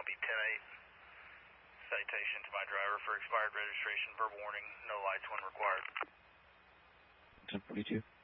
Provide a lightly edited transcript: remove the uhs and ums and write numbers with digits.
I'll be 10-8. Citation to my driver for expired registration, verbal warning, no lights when required. 1042.